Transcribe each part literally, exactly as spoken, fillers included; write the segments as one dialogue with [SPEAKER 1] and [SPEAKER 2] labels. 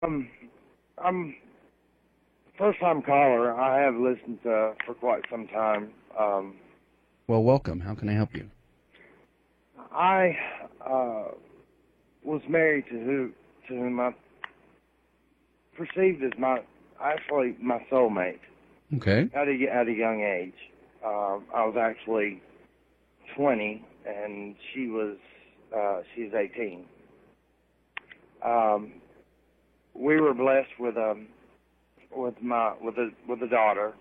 [SPEAKER 1] Um, I'm first time caller. I have listened to for quite some time. Um,
[SPEAKER 2] Well, welcome. How can I help you?
[SPEAKER 1] I uh, was married to who to whom I perceived as my actually my soulmate
[SPEAKER 2] Okay.
[SPEAKER 1] at a at a young age. Um, I was actually twenty and she was uh, she's eighteen. Um, we were blessed with um with my with a with a daughter,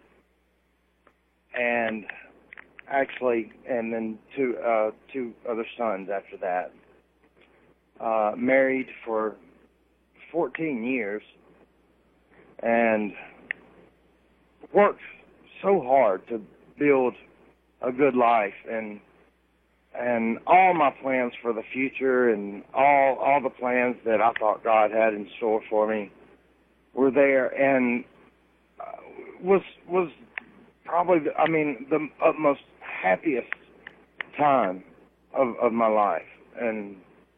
[SPEAKER 1] and actually, and then two uh, two other sons after that. Uh, married for fourteen years, and worked so hard to build a good life, and and all my plans for the future, and all all the plans that I thought God had in store for me were there, and uh, was was probably, the, I mean, the utmost happiest time of, of my life. And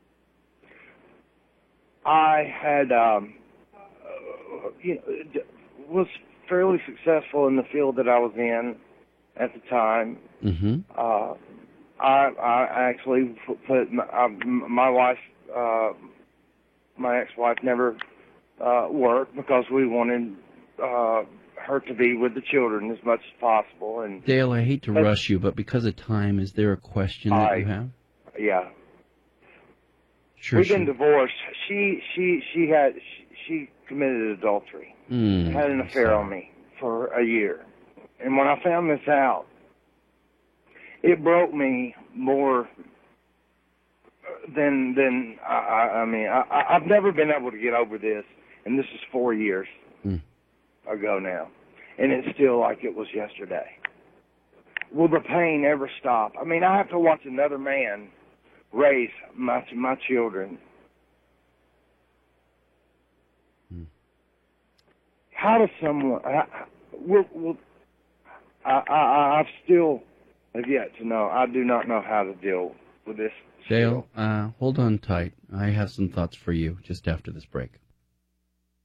[SPEAKER 1] I had, um, uh, you know, d- was fairly successful in the field that I was in at the time.
[SPEAKER 2] Mm-hmm.
[SPEAKER 1] Uh, I, I actually put my, uh, my wife, uh, my ex-wife, never uh, worked because we wanted uh, her to be with the children as much as possible. And
[SPEAKER 2] Dale, I hate to rush you, but because of time, is there a question that
[SPEAKER 1] I,
[SPEAKER 2] you have?
[SPEAKER 1] yeah.
[SPEAKER 2] Sure,
[SPEAKER 1] We've
[SPEAKER 2] sure.
[SPEAKER 1] been divorced. She she she had she, she committed adultery,
[SPEAKER 2] Mm,
[SPEAKER 1] had an
[SPEAKER 2] I'm
[SPEAKER 1] affair
[SPEAKER 2] sorry.
[SPEAKER 1] on me for a year, and when I found this out, it broke me more than than I I, I mean I I- I've never been able to get over this, and this is four years
[SPEAKER 2] Mm.
[SPEAKER 1] ago now, and it's still like it was yesterday. Will the pain ever stop? I mean, I have to watch another man raise my my children.
[SPEAKER 2] Hmm.
[SPEAKER 1] How does someone? I, I- will, will, I, I I've still have yet to know. I do not know how to deal with this.
[SPEAKER 2] Dale, uh, hold on tight. I have some thoughts for you just after this break.